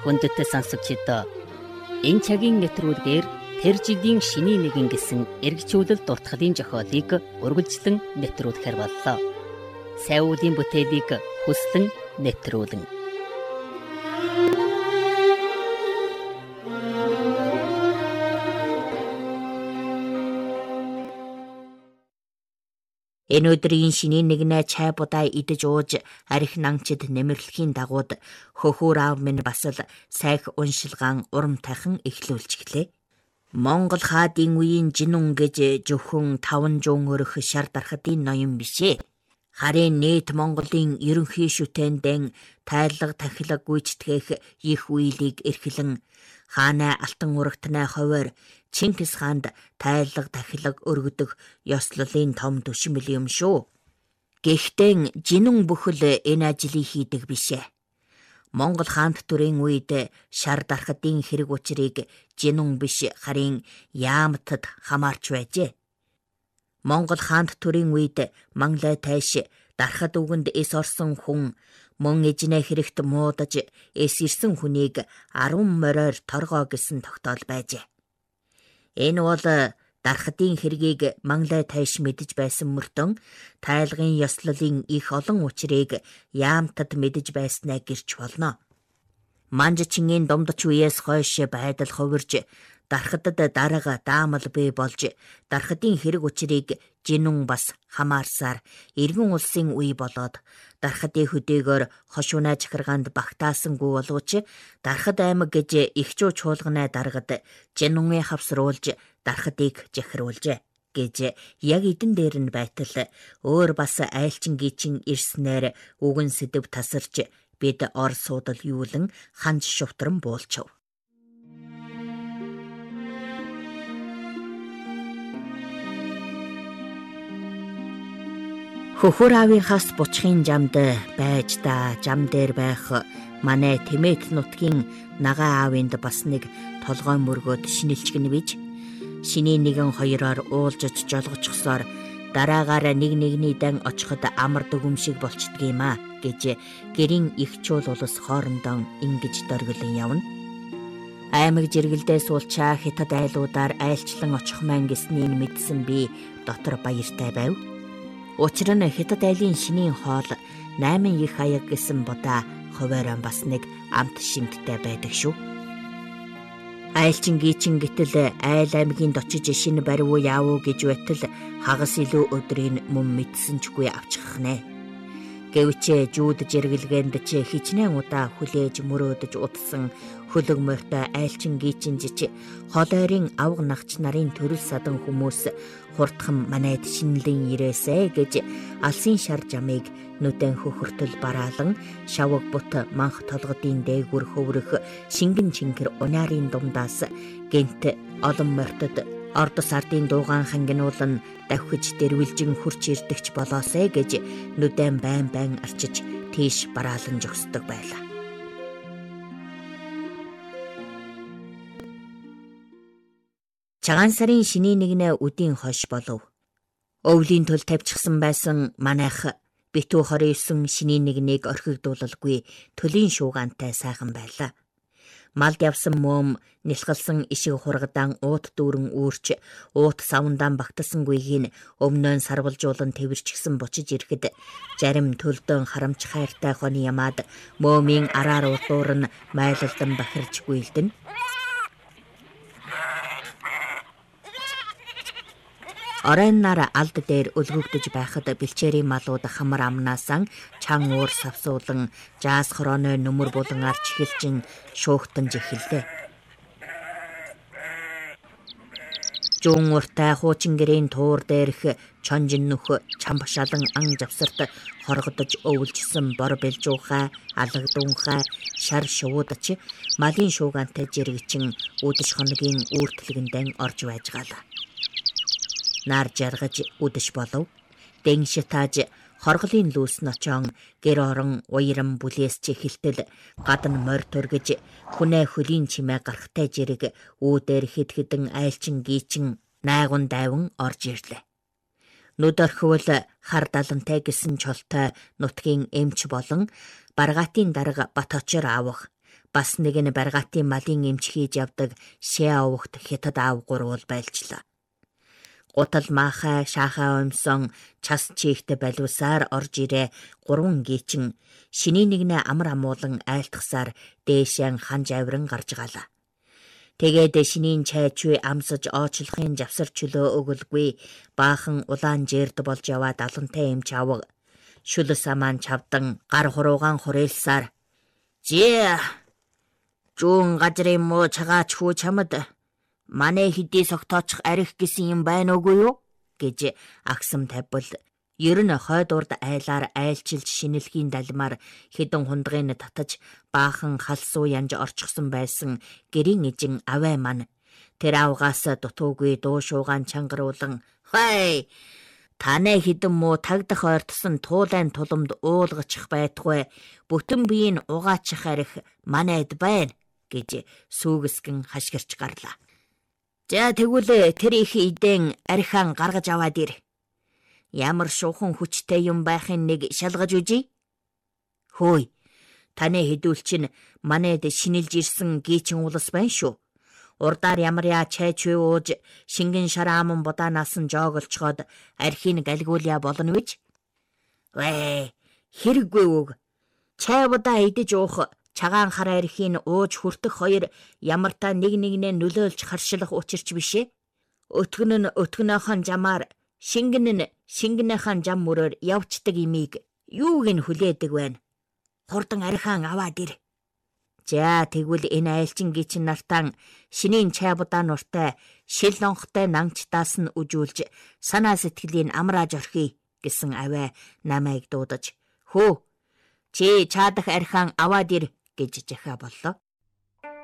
Хүндэт сонсогчдоо энэ цагийн нэвтрүүлгээр тэр жилийн шиний нэгэн гэсэн эргчүүлэл дутгалын зохиолыг үргэлжлэн нэвтрүүлэхээр боллоо. Сайн үеийн бүтээлийг хүслэн нэвтрүүлэн. Энэ өдрийн шиний нэгнээ чай будаа идэж ууж арх нангчид нэмэрлэхийн дагууд хөхүүр аав минь бас л сайх уншилгаан урам тайхан эхлүүлж гэлээ. Монгол хаадын үеийн жинүн гэж зөвхөн 5 жуун өрөх шар дархадын ноён бишээ. Харин нийт Монголын ерөнхий шүтээндэн тайлга тахилга гүйцэтгэх их үеийг эрхлэн хаанай алтан урагтнаа ховоор Чингис хаанд тайлга тахилга өргөдөх ёслолын том түшмэл юм шүү. Гэхдээ жинүн бүхэл энэ ажлыг хийдэг бишээ. Монгол хаант төрийн үед шар дархадын хэрэг учрыг жинүн биш харин яамтад хамаарч байжээ. Монгол хаант төрийн үед Манлай тайш дархад үгэнд эс орсон хүн мөн эжнээ хэрэгт муудаж эс ирсэн хүнийг 10 мороор торгоо гэсэн тогтоол байжээ. Энэ бол дархадын хэргийг Манлай тайш мэдэж байсан мөртөн тайлгын ёслолын их олон учрыг яамтад мэдэж байснаа гэрч болно. Манжичингийн домдоч үеэс хойш байдал хувирж дархадад дарга даамал бий болж дархадын хэрэг учрыг жинүн бас хамаарсаар иргэн улсын үе болоод дархадын хөдөөгөөр хошууна захиргаанд багтаасангүй боловч дархад аймаг гэж ихчүү чуулганаа даргад жинүнээ хавсруулж дархадыг захируулжээ гэж яг эдэн дээр нь байтал өөр бас айлчин гичин ирснээр үгэн сэдв тасарч бид ор суудал юулан ханж шувтран буулчав. Хөхөр аавынхаас бучхын жамд байж та жам дээр байх манай Тэмээд нутгийн нагаа аавынд бас нэг толгой мөргөөд шинэлчгэн биж шиний нэгэн хоёроор уулжж жолгочихсоор дараагаар нэг нэгний дан очиход амар дүгүмшиг болчдгийм аа гэж гэрийн их чуул улс хоорондоо ингэж дөргөлөн явна. Аймаг жиргэлдээ суулчаа хятад айлуудаар айлчлан очих маань гэснийг мэдсэн би дотор баяртай байв. Учир нь хятад айлын шинийн хоол 8 их аяг гэсэн бодаа хувааран бас нэг амт шимттэй байдаг шүү. Айлчин гичин гэтэл айл аймгийн дочиж шинэ бариу яав гэж байтал хагас илүү өдрийн мөн мэдсэнчгүй авчихах нэ. Гэвч жууд жиргэлгээнд чи хичнээн удаа хүлээж мөрөөдөж удсан хөлөг морьтой айлчин гичин жич холойрын авга нагч нарын төрөл садан хүмүүс хурдхан манайд шинэлэн ирээсэ гэж алсын шар жамыг нүдэн хөхөртөл бараалан шавг бут манх толгодын дээгүр хөврөх шингэн чингэр унаарын дундаас гэнт олон морьтод орд сардын дуугаан хангинуулан давхиж дэрвэлжин хурч ирдэгч болоосэ гэж нүдэн байн арчиж тийш бараалан жогсдог байлаа. Чагаан сарын шиний нэгнээ үдийн хойш болов. Өвлийн төл тавьчихсан байсан манайх битүү 29 шиний нэгнийг орхигдуулалгүй төлийн шуугаантай сайхан байлаа. Малд явсан мөм нэлхэлсэн ишиг хургадаан уут дүүрэн үүрч уут савндаан багтасангүйгийн өмнөө сарвалжуулан тэрчгсэн бочиж ирэхэд зарим төлдөн харамч хайртай хоны ямаад мөмийн араар уулуур нь майлалдан бахирч гүйлдэн. Оройноор алд дээр өлгөгдөж байхад бэлчээрийн малууд хамар амнаасан чан уур савсуулан жаас хорооны нүмер булангаар чихэлчин шуугтанж эхэллээ. Жуун уртай хуучин гэрийн туур дээрх чонжин нөх чамбашалан ан завсарт хоргодож өвлжсөн бор бэлжуухай алгадуунхай шар шуудач малын шуугаантай жиргэчин үдэш хоногийн үүртлэгэнდэн орж байжгаалаа. Нар жаргаж үдэш болов. Дэн шатааж хорголын лүүс ночоон гэр орон уяран бүлээс чихэлтэл гадна морь төргөж хүнээ хөлийн чимээ гарахтай жирэг үүдээр хэд хэдэн айлчин гичин найгун дайван орж ирлээ. Нүд орхивол хар далантай гэсэн чолтой нутгийн эмч болон баргаатын дарга бат очор авах Бас нэг нь баргаатын малын эмч хийж явдаг Шиа овогт хятад аав гурвал байлчлаа. Гутал маахай шаахаа өмсөн час чихтэй балиусаар орж ирээ 3 гичин шиний нэгнээ амар амуулан айлтгасаар дээшэн ханж авиран гарч галаа. Тэгээд шинийн чайчгүй амсаж оочлохын завсар чөлөө өгөлгүй баахан улаан жерд болж яваад алантай эмч аваг шүлс амаан чавдан гар хуруугаан хурейлсаар "Жээ жуун газрын муу чагаач хүү чамд манай хэдий согтоочих арих гэсэн юм байна уугүй юу?" гэж агсам тавьбал ер нь хойд урд айлаар айлчилж шинэлхийн далмаар хэдэн хундгын татаж баахан халсуу янж орчихсон байсан гэрийн эжин аваа маань тэр авгаас дутуугүй дуу шуугаан чангаруулан "Хай танай хэдэн муу тагдах ойртсон туулайн туламд уулгачих байтугай бүтэн биеийн угаачих арих манайд байна" гэж сүүгэсгэн хашгирч гарлаа. "За тэгвэл тэр их идэн архиан гаргаж аваад ир. Ямар шуухан хүчтэй юм байхын нэг шалгаж үжий." "Хөөе, таны хэдүүл чинь манайд шинэлж ирсэн гичин улас байна шүү. Урдаар ямар яа чайч ууж шингэн шарааман будаанаас нь жооголцоход архийг галгуулъя болно гэж." "Вэ, хэрэггүй үг. Чай будаа идэж уух чагаан хар архийг ууж хүртэх хоёр ямар та нэг нэгнээ нөлөөлж харшлах учирч бишээ. Өтгөн нь өтгөнөөхөн жамаар, шингэн нь шингэнийхэн жам мөрөөр явцдаг имийг юуг нь хүлээдэг байна. Хурдан архиан аваад ир." "За тэгвэл энэ айлчин гичин нартан шинийн чай будаа нуртай шил нонхтой нангчтаас нь үжүүлж санаа сэтгэлийн амрааж орхий" гэсэн аваа намайг дуудаж "Хөө чи чаадах архиан аваад ир" гэж захиа боллоо.